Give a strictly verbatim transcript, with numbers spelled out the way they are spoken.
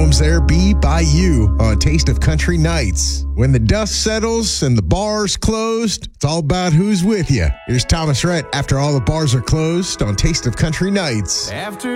homes there be by you on Taste of Country Nights. When the dust settles and the bar's closed, it's all about who's with you. Here's Thomas Rhett after all the bars are closed on Taste of Country Nights. After